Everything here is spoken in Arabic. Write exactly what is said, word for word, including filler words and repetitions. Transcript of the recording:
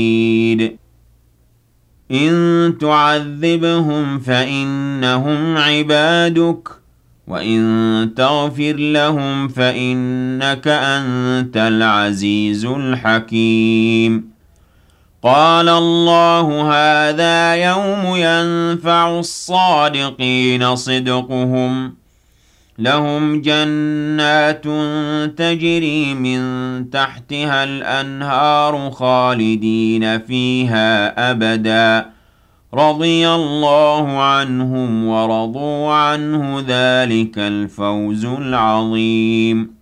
إن تعذبهم فإنهم عبادك وإن تغفر لهم فإنك أنت العزيز الحكيم. قال الله هذا يوم ينفع الصادقين صدقهم لهم جنات تجري من تحتها الأنهار خالدين فيها أبدا رضي الله عنهم ورضوا عنه ذلك الفوز العظيم.